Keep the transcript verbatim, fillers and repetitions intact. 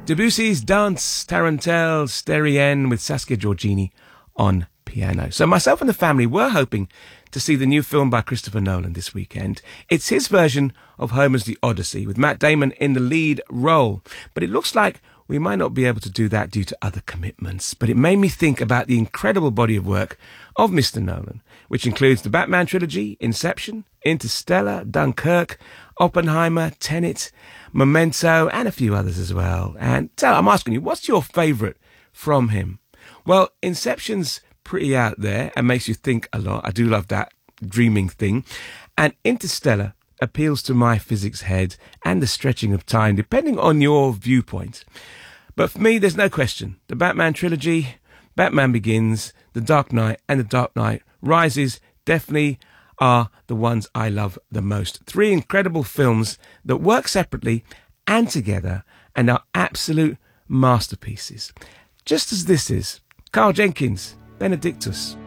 Debussy's Danse Tarentelle Stérienne with Saskia Giorgini on piano. So myself and the family were hoping to see the new film by Christopher Nolan this weekend. It's his version of Homer's The Odyssey, with Matt Damon in the lead role. But it looks like we might not be able to do that due to other commitments. But it made me think about the incredible body of work of Mister Nolan, which includes the Batman trilogy, Inception, Interstellar, Dunkirk, Oppenheimer, Tenet, Memento, and a few others as well. And so I'm asking you, what's your favourite from him? Well, Inception's pretty out there and makes you think a lot. I do love that dreaming thing. And Interstellar appeals to my physics head and the stretching of time, depending on your viewpoint. But for me, there's no question. The Batman trilogy, Batman Begins, The Dark Knight, and The Dark Knight Rises definitely are the ones I love the most. Three incredible films that work separately and together and are absolute masterpieces. Just as this is. Carl Jenkins, Benedictus.